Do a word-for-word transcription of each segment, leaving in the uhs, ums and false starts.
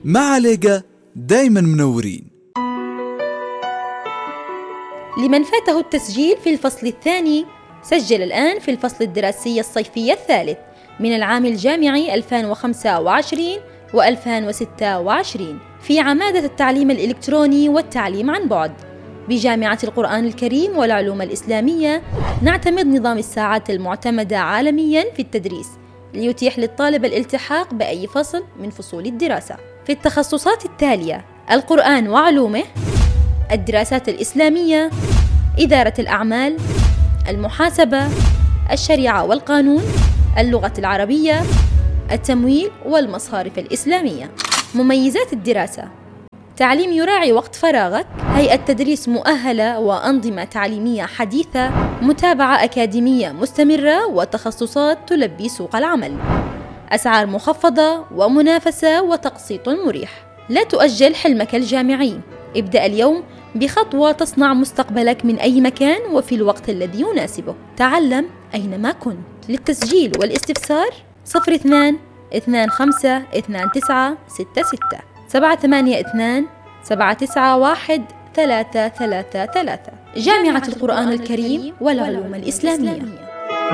مع ليجا دايما منورين. لمن فاته التسجيل في الفصل الثاني، سجل الآن في الفصل الدراسي الصيفي الثالث من العام الجامعي ألفين وخمسة وعشرين وألفين وستة وعشرين في عمادة التعليم الإلكتروني والتعليم عن بعد بجامعة القرآن الكريم والعلوم الإسلامية. نعتمد نظام الساعات المعتمدة عالمياً في التدريس ليتيح للطالب الالتحاق بأي فصل من فصول الدراسة في التخصصات التالية: القرآن وعلومه، الدراسات الإسلامية، إدارة الأعمال، المحاسبة، الشريعة والقانون، اللغة العربية، التمويل والمصارف الإسلامية. مميزات الدراسة: تعليم يراعي وقت فراغك، هيئة تدريس مؤهلة وأنظمة تعليمية حديثة، متابعة أكاديمية مستمرة وتخصصات تلبي سوق العمل، أسعار مخفضة ومنافسة وتقسيط مريح. لا تؤجل حلمك الجامعي، ابدأ اليوم بخطوة تصنع مستقبلك من أي مكان وفي الوقت الذي يناسبه. تعلم أينما كنت. للتسجيل والاستفسار صفر اثنان اثنان خمسة اثنان تسعة ستة ستة سبعة ثمانية اثنان سبعة تسعة واحد ثلاثة ثلاثة ثلاثة. جامعة القرآن الكريم والعلوم الإسلامية.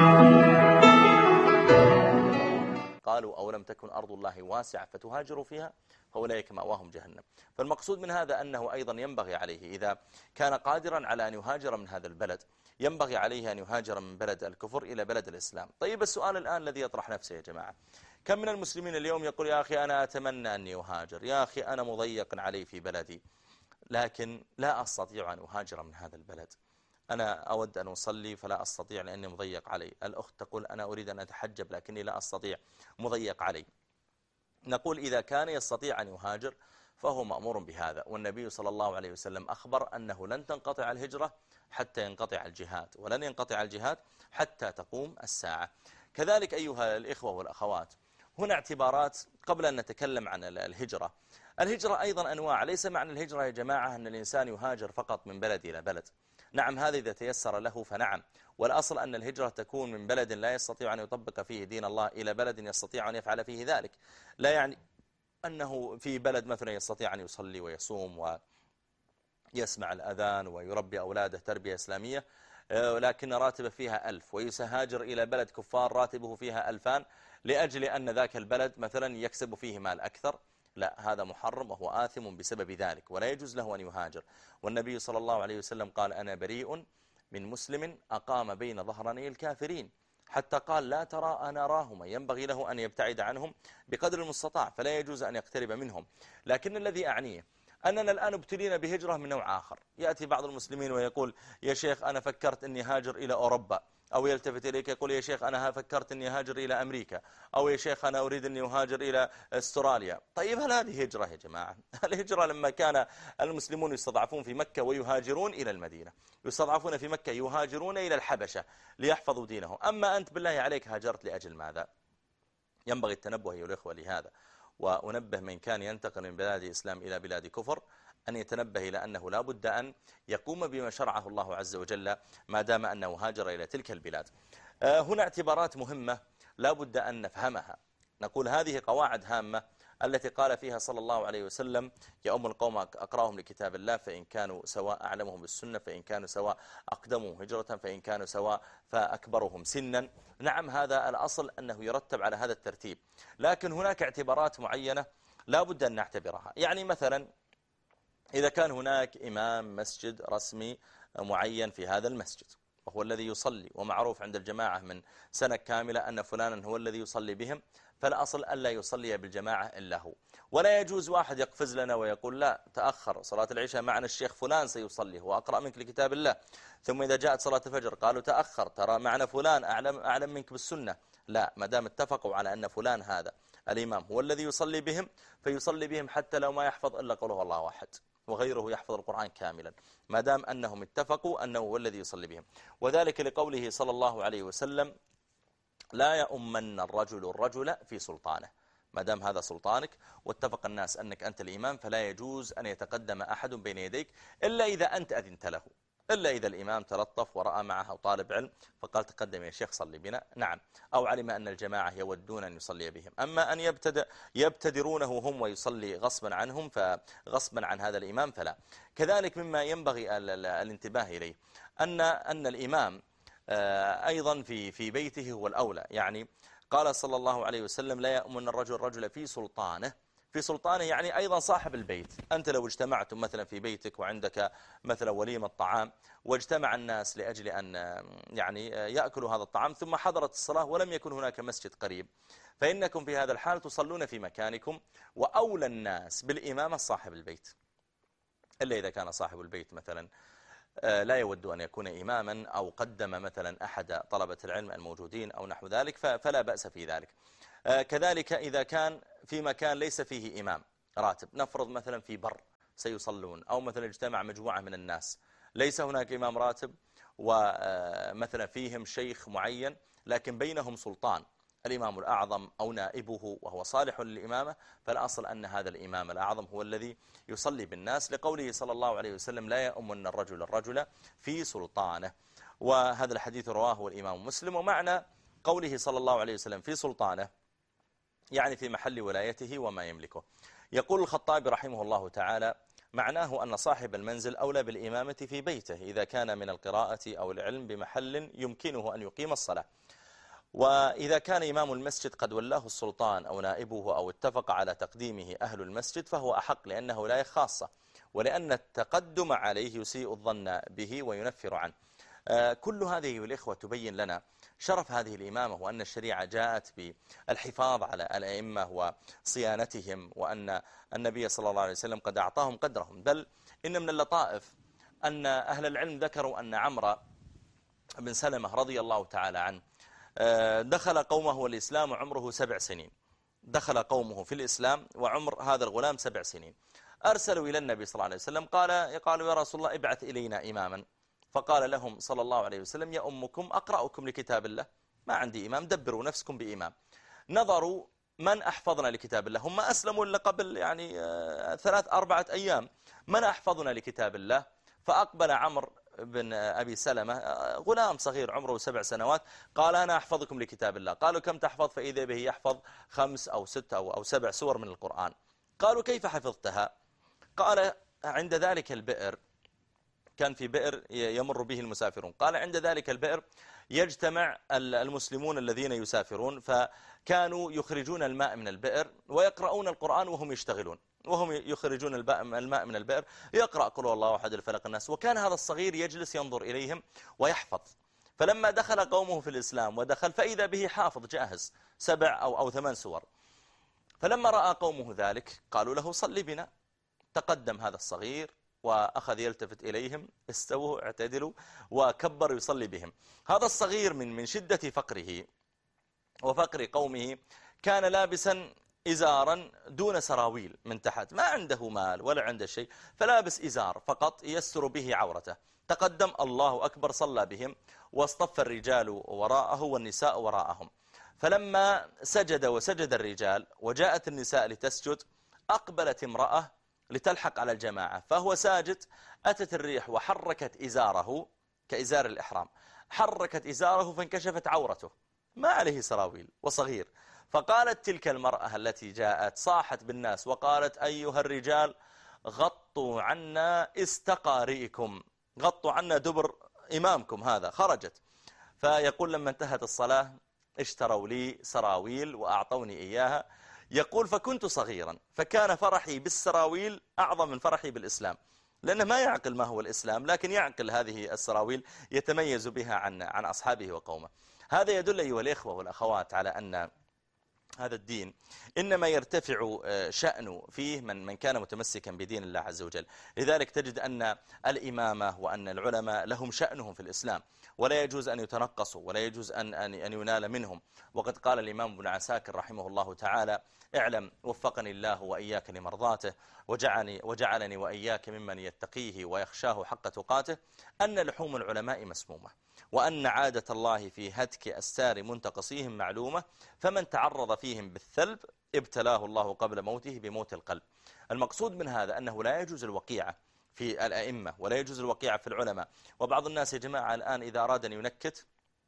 قالوا أولم تكن أرض الله واسعة فتهاجروا فيها فأولئك مأواهم جهنم. فالمقصود من هذا أنه أيضا ينبغي عليه إذا كان قادرا على أن يهاجر من هذا البلد ينبغي عليه أن يهاجر من بلد الكفر إلى بلد الإسلام. طيب السؤال الآن الذي يطرح نفسه يا جماعة، كم من المسلمين اليوم يقول يا أخي أنا أتمنى أني أهاجر، يا أخي أنا مضيق علي في بلدي لكن لا أستطيع أن أهاجر من هذا البلد، أنا أود أن أصلي فلا أستطيع لأني مضيق علي. الأخت تقول أنا أريد أن أتحجب لكني لا أستطيع مضيق علي. نقول إذا كان يستطيع أن يهاجر فهو مأمور بهذا، والنبي صلى الله عليه وسلم أخبر أنه لن تنقطع الهجرة حتى ينقطع الجهاد، ولن ينقطع الجهاد حتى تقوم الساعة. كذلك أيها الإخوة والأخوات، هنا اعتبارات قبل أن نتكلم عن الهجرة. الهجرة أيضا أنواع، ليس معنى الهجرة يا جماعة أن الإنسان يهاجر فقط من بلد إلى بلد. نعم هذا إذا تيسر له فنعم، والأصل أن الهجرة تكون من بلد لا يستطيع أن يطبق فيه دين الله إلى بلد يستطيع أن يفعل فيه ذلك. لا يعني أنه في بلد مثلا يستطيع أن يصلي ويصوم ويسمع الأذان ويربي أولاده تربية إسلامية لكن راتبه فيها ألف، ويسهاجر إلى بلد كفار راتبه فيها ألفان لأجل أن ذاك البلد مثلا يكسب فيه مال أكثر. لا، هذا محرم وهو آثم بسبب ذلك ولا يجوز له أن يهاجر. والنبي صلى الله عليه وسلم قال أنا بريء من مسلم أقام بين ظهراني الكافرين، حتى قال لا ترى أنا راهما، ينبغي له أن يبتعد عنهم بقدر المستطاع فلا يجوز أن يقترب منهم. لكن الذي أعنيه أننا الآن ابتلينا بهجرة من نوع آخر. يأتي بعض المسلمين ويقول يا شيخ أنا فكرت أني هاجر إلى أوروبا، أو يلتفت إليك يقول يا شيخ أنا فكرت أني هاجر إلى أمريكا، أو يا شيخ أنا أريد أني أهاجر إلى أستراليا. طيب هل هذه هجرة يا جماعة؟ الهجرة لما كان المسلمون يستضعفون في مكة ويهاجرون إلى المدينة، يستضعفون في مكة يهاجرون إلى الحبشة ليحفظوا دينهم. أما أنت بالله عليك هاجرت لأجل ماذا؟ ينبغي التنبه أيها الإخوة لهذا، وأنبه من كان ينتقل من بلاد الإسلام إلى بلاد كفر أن يتنبه إلى أنه لا بد أن يقوم بما شرعه الله عز وجل ما دام أنه هاجر إلى تلك البلاد. هنا اعتبارات مهمة لا بد أن نفهمها. نقول هذه قواعد هامة التي قال فيها صلى الله عليه وسلم يا أم القوم أقرأهم لكتاب الله فإن كانوا سواء أعلمهم بالسنة، فإن كانوا سواء أقدمهم هجرة، فإن كانوا سواء فأكبرهم سنا. نعم هذا الأصل أنه يرتب على هذا الترتيب، لكن هناك اعتبارات معينة لا بد أن نعتبرها. يعني مثلا إذا كان هناك إمام مسجد رسمي معين في هذا المسجد وهو الذي يصلي ومعروف عند الجماعة من سنة كاملة أن فلانا هو الذي يصلي بهم، فالأصل ألا يصلي بالجماعة إلا هو. ولا يجوز واحد يقفز لنا ويقول لا تأخر صلاة العشاء معنا الشيخ فلان سيصلي هو أقرأ منك لكتاب الله، ثم إذا جاءت صلاة الفجر قالوا تأخر ترى معنا فلان أعلم, أعلم منك بالسنة. لا، ما دام اتفقوا على أن فلان هذا الإمام هو الذي يصلي بهم فيصلي بهم حتى لو ما يحفظ إلا قوله الله واحد وغيره يحفظ القرآن كاملا، ما دام أنهم اتفقوا أنه هو الذي يصلي بهم. وذلك لقوله صلى الله عليه وسلم لا يؤمن الرجل الرجل في سلطانه. ما دام هذا سلطانك واتفق الناس أنك أنت الإمام فلا يجوز أن يتقدم أحد بين يديك إلا إذا أنت أذنت له. إلا إذا الإمام تلطف ورأى معه طالب علم فقال تقدم يا شيخ صلي بنا، نعم، أو علم أن الجماعة يودون أن يصلي بهم. أما أن يبتدر يبتدرونه هم ويصلي غصبا عنهم فغصبا عن هذا الإمام فلا. كذلك مما ينبغي الانتباه إليه أن أن الإمام أيضا في في بيته هو الأولى. يعني قال صلى الله عليه وسلم لا يأمن الرجل الرجل في سلطانه. في سلطانه يعني أيضا صاحب البيت. أنت لو اجتمعتم مثلا في بيتك وعندك مثلا وليمة طعام واجتمع الناس لأجل أن يعني يأكلوا هذا الطعام ثم حضرت الصلاة ولم يكن هناك مسجد قريب، فإنكم في هذا الحال تصلون في مكانكم، وأولى الناس بالإمامة صاحب البيت، إلا إذا كان صاحب البيت مثلا لا يود أن يكون إماما أو قدم مثلا أحد طلبة العلم الموجودين أو نحو ذلك فلا بأس في ذلك. كذلك إذا كان في مكان ليس فيه إمام راتب، نفرض مثلا في بر سيصلون أو مثلا اجتمع مجموعة من الناس ليس هناك إمام راتب ومثلا فيهم شيخ معين لكن بينهم سلطان الإمام الأعظم أو نائبه وهو صالح للإمامة، فالأصل أن هذا الإمام الأعظم هو الذي يصلي بالناس، لقوله صلى الله عليه وسلم لا يؤمن الرجل الرجل في سلطانه. وهذا الحديث رواه الإمام مسلم. ومعنى قوله صلى الله عليه وسلم في سلطانه يعني في محل ولايته وما يملكه. يقول الخطابي رحمه الله تعالى معناه أن صاحب المنزل أولى بالإمامة في بيته إذا كان من القراءة أو العلم بمحل يمكنه أن يقيم الصلاة. وإذا كان إمام المسجد قد ولاه السلطان أو نائبه أو اتفق على تقديمه أهل المسجد فهو أحق، لأنه ولاية خاصة، ولأن التقدم عليه يسيء الظن به وينفر عنه. كل هذه الإخوة تبين لنا شرف هذه الإمامة، وأن الشريعة جاءت بالحفاظ على الأئمة وصيانتهم، وأن النبي صلى الله عليه وسلم قد أعطاهم قدرهم. بل إن من اللطائف أن أهل العلم ذكروا أن عمرو بن سلمة رضي الله تعالى عنه دخل قومه الإسلام وعمره سبع سنين، دخل قومه في الإسلام وعمر هذا الغلام سبع سنين. أرسلوا إلى النبي صلى الله عليه وسلم قال قالوا يا رسول الله ابعث إلينا إماما، فقال لهم صلى الله عليه وسلم يا أمكم أقرأكم لكتاب الله، ما عندي إمام، دبروا نفسكم بإمام. نظروا من أحفظنا لكتاب الله، هم أسلموا إلا قبل يعني ثلاث أربعة أيام، من أحفظنا لكتاب الله؟ فأقبل عمرو بن أبي سلمة غلام صغير عمره سبع سنوات قال أنا أحفظكم لكتاب الله. قالوا كم تحفظ؟ فإذا به يحفظ خمس أو ست أو, أو سبع سور من القرآن. قالوا كيف حفظتها؟ قال عند ذلك البئر، كان في بئر يمر به المسافرون، قال عند ذلك البئر يجتمع المسلمون الذين يسافرون، فكانوا يخرجون الماء من البئر ويقرؤون القرآن وهم يشتغلون، وهم يخرجون الماء من البئر يقرأ قل هو الله أحد الفلق الناس. وكان هذا الصغير يجلس ينظر إليهم ويحفظ. فلما دخل قومه في الإسلام ودخل فإذا به حافظ جاهز سبع أو, أو ثمان سور. فلما رأى قومه ذلك قالوا له صل بنا. تقدم هذا الصغير وأخذ يلتفت إليهم استووا اعتدلوا وكبر يصلي بهم. هذا الصغير من من شدة فقره وفقر قومه كان لابسا إزارا دون سراويل من تحت، ما عنده مال ولا عنده شيء، فلابس إزار فقط يستر به عورته. تقدم الله أكبر صلى بهم، واصطف الرجال وراءه والنساء وراءهم. فلما سجد وسجد الرجال وجاءت النساء لتسجد أقبلت امرأة لتلحق على الجماعة، فهو ساجد أتت الريح وحركت إزاره كإزار الإحرام، حركت إزاره فانكشفت عورته، ما عليه سراويل وصغير. فقالت تلك المرأة التي جاءت صاحت بالناس وقالت أيها الرجال غطوا عنا استقارئكم، غطوا عنا دبر إمامكم هذا. خرجت. فيقول لما انتهت الصلاة اشتروا لي سراويل وأعطوني إياها. يقول فكنت صغيرا فكان فرحي بالسراويل أعظم من فرحي بالإسلام، لأنه ما يعقل ما هو الإسلام، لكن يعقل هذه السراويل يتميز بها عن عن أصحابه وقومه. هذا يدل أيها الإخوة والأخوات على أن هذا الدين إنما يرتفع شأنه فيه من من كان متمسكا بدين الله عز وجل. لذلك تجد أن الإمامة وأن العلماء لهم شأنهم في الإسلام، ولا يجوز أن يتنقصوا ولا يجوز أن أن أن ينال منهم. وقد قال الإمام ابن عساكر رحمه الله تعالى اعلم وفقني الله وإياك لمرضاته وجعلني, وجعلني وإياك ممن يتقيه ويخشاه حق تقاته أن لحوم العلماء مسمومة، وأن عادة الله في هتك أستار منتقصيهم معلومة، فمن تعرض فيهم بالثلب ابتلاه الله قبل موته بموت القلب. المقصود من هذا أنه لا يجوز الوقيعة في الأئمة ولا يجوز الوقيعة في العلماء. وبعض الناس يا جماعة الآن إذا أراد أن ينكت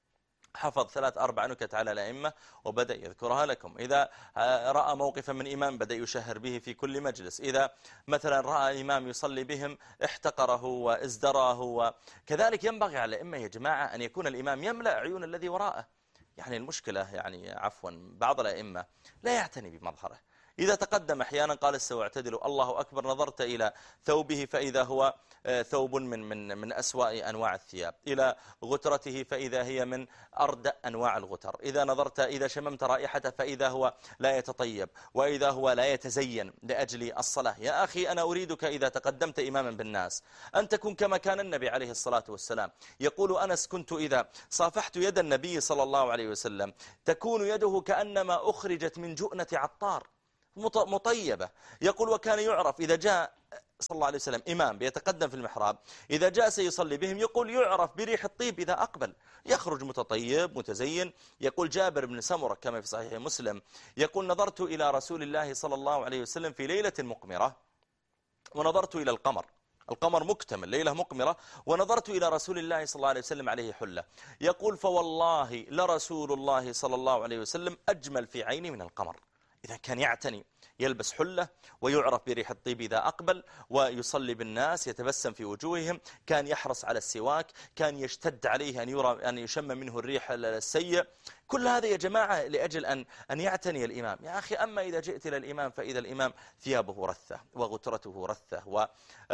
حفظ ثلاث أربع نكت على الأئمة وبدأ يذكرها لكم. إذا رأى موقفا من إمام بدأ يشهر به في كل مجلس. إذا مثلا رأى إمام يصلي بهم احتقره وازدراه. وكذلك ينبغي على الأئمة يا جماعة أن يكون الإمام يملأ عيون الذي وراءه. يعني المشكلة يعني عفوا بعض الأئمة لا يعتني بمظهره. إذا تقدم أحيانا قال استووا اعتدلوا الله أكبر، نظرت إلى ثوبه فإذا هو ثوب من من من أسوأ أنواع الثياب، إلى غترته فإذا هي من أردأ أنواع الغتر، إذا نظرت إذا شممت رائحته فإذا هو لا يتطيب، وإذا هو لا يتزين لأجل الصلاة. يا أخي أنا أريدك إذا تقدمت إماما بالناس أن تكون كما كان النبي عليه الصلاة والسلام. يقول أنس كنت إذا صافحت يد النبي صلى الله عليه وسلم تكون يده كأنما أخرجت من جؤنة عطار مطيبة. يقول وكان يعرف إذا جاء صلى الله عليه وسلم إمام بيتقدم في المحراب إذا جاء سيصلي بهم يقول يعرف بريح الطيب إذا أقبل، يخرج متطيب متزين. يقول جابر بن سمرة كما في صحيح مسلم يقول نظرت إلى رسول الله صلى الله عليه وسلم في ليلة مقمرة ونظرت إلى القمر، القمر مكتمل ليلة مقمرة، ونظرت إلى رسول الله صلى الله عليه وسلم عليه حلة. يقول فوالله لرسول الله صلى الله عليه وسلم أجمل في عيني من القمر. إذا كان يعتني يلبس حلة ويعرف بريح الطيب إذا أقبل ويصلي بالناس يتبسم في وجوههم، كان يحرص على السواك، كان يشتد عليه أن يرى أن يشم منه الريح السيء. كل هذا يا جماعة لأجل أن أن يعتني الإمام. يا أخي أما إذا جئت إلى الإمام فإذا الإمام ثيابه رثة وغترته رثة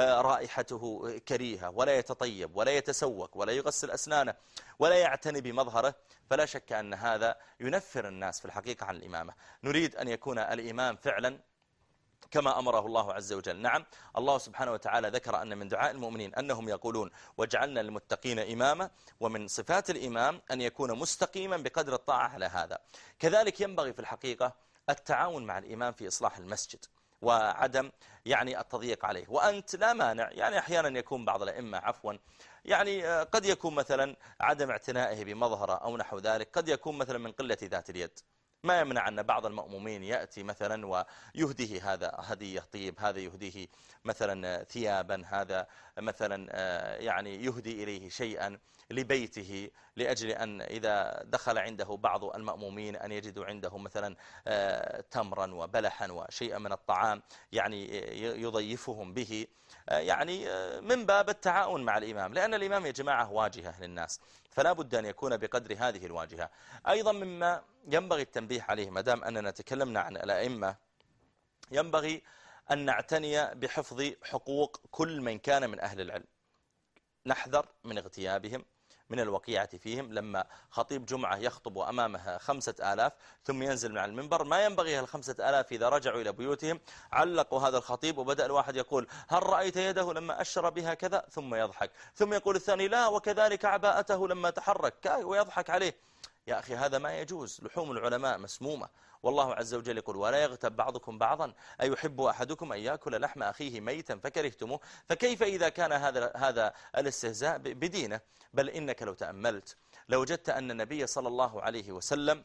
ورائحته كريهة ولا يتطيب ولا يتسوك ولا يغسل أسنانه ولا يعتني بمظهره، فلا شك أن هذا ينفر الناس في الحقيقة عن الإمامة. نريد أن يكون الإمام فعلا كما أمره الله عز وجل. نعم الله سبحانه وتعالى ذكر أن من دعاء المؤمنين أنهم يقولون وجعلنا للمتقين إماما، ومن صفات الإمام أن يكون مستقيما بقدر الطاعة على هذا. كذلك ينبغي في الحقيقة التعاون مع الإمام في إصلاح المسجد وعدم يعني التضييق عليه. وأنت لا مانع يعني أحيانا يكون بعض الأئمة عفوا يعني قد يكون مثلا عدم اعتنائه بمظهره أو نحو ذلك، قد يكون مثلا من قلة ذات اليد، ما يمنع أن بعض المأمومين يأتي مثلا ويهديه هذا هدية طيب، هذا يهديه مثلا ثيابا، هذا مثلا يعني يهدي إليه شيئا لبيته، لأجل أن إذا دخل عنده بعض المأمومين أن يجدوا عنده مثلا تمرا وبلحا وشيئا من الطعام يعني يضيفهم به، يعني من باب التعاون مع الإمام، لأن الإمام يا جماعة واجهة للناس، فلا بد أن يكون بقدر هذه الواجهة. أيضا مما ينبغي التنبيه عليه ما دام أننا تكلمنا عن الأئمة، ينبغي أن نعتني بحفظ حقوق كل من كان من أهل العلم. نحذر من اغتيابهم، من الوقيعة فيهم. لما خطيب جمعة يخطب أمامها خمسة آلاف ثم ينزل مع المنبر، ما ينبغي هالخمسة آلاف إذا رجعوا إلى بيوتهم علقوا هذا الخطيب، وبدأ الواحد يقول هل رأيت يده لما أشر بها كذا، ثم يضحك، ثم يقول الثاني لا وكذلك عباءته لما تحرك، ويضحك عليه. يا أخي هذا ما يجوز، لحوم العلماء مسمومة، والله عز وجل يقول ولا يغتب بعضكم بعضا أيحب أحدكم أن يأكل لحم أخيه ميتا فكرهتموه. فكيف إذا كان هذا هذا الاستهزاء بدينه؟ بل إنك لو تأملت لوجدت أن النبي صلى الله عليه وسلم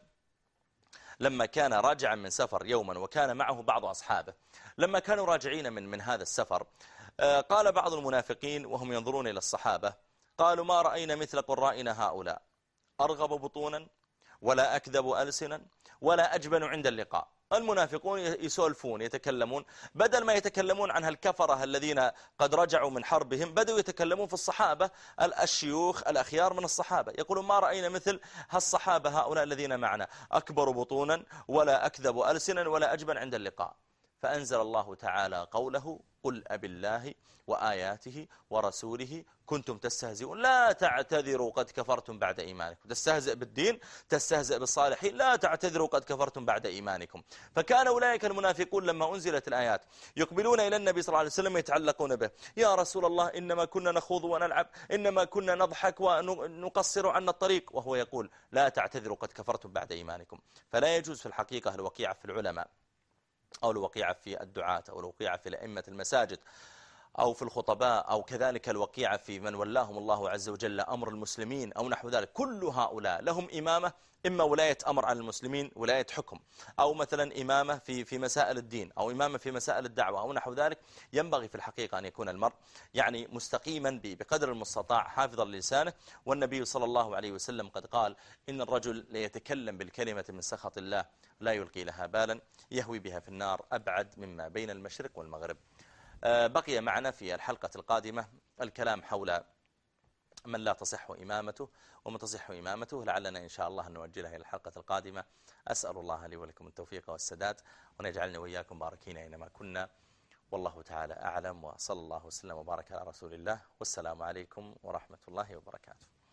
لما كان راجعا من سفر يوما وكان معه بعض أصحابه، لما كانوا راجعين من من هذا السفر قال بعض المنافقين وهم ينظرون إلى الصحابة قالوا ما رأينا مثل قرائنا هؤلاء، أرغب بطونا ولا أكذب ألسنا ولا أجبن عند اللقاء. المنافقون يسولفون يتكلمون، بدل ما يتكلمون عن هالكفرة الذين قد رجعوا من حربهم بدأوا يتكلمون في الصحابة الشيوخ الأخيار من الصحابة، يقولون ما رأينا مثل هالصحابة هؤلاء الذين معنا، أكبر بطونا ولا أكذب ألسنا ولا أجبن عند اللقاء. فأنزل الله تعالى قوله قل أب الله وآياته ورسوله كنتم تستهزئون لا تعتذروا قد كفرتم بعد إيمانكم. تستهزئ بالدين، تستهزئ بالصالحين، لا تعتذروا قد كفرتم بعد إيمانكم. فكان أولئك المنافقون لما أنزلت الآيات يقبلون إلى النبي صلى الله عليه وسلم يتعلقون به، يا رسول الله إنما كنا نخوض ونلعب، إنما كنا نضحك ونقصر عنا الطريق، وهو يقول لا تعتذروا قد كفرتم بعد إيمانكم. فلا يجوز في الحقيقة الوقيعة في العلماء أو الوقيعة في الدعاة أو الوقيعة في أئمة المساجد أو في الخطباء أو كذلك الوقيعة في من ولاهم الله عز وجل أمر المسلمين أو نحو ذلك، كل هؤلاء لهم إمامة، إما ولاية أمر على المسلمين ولاية حكم، أو مثلا إمامة في في مسائل الدين، أو إمامة في مسائل الدعوة أو نحو ذلك. ينبغي في الحقيقة أن يكون المرء يعني مستقيما بقدر المستطاع حافظا لسانه. والنبي صلى الله عليه وسلم قد قال إن الرجل ليتكلم بالكلمة من سخط الله لا يلقي لها بالا يهوي بها في النار أبعد مما بين المشرق والمغرب. بقي معنا في الحلقة القادمة الكلام حول من لا تصح إمامته ومن تصح إمامته، لعلنا إن شاء الله أن نوجهها إلى الحلقة القادمة. أسأل الله لي ولكم التوفيق والسداد، وأن يجعلني وإياكم باركين أينما كنا، والله تعالى أعلم، وصلى الله وسلم وبارك على رسول الله، والسلام عليكم ورحمة الله وبركاته.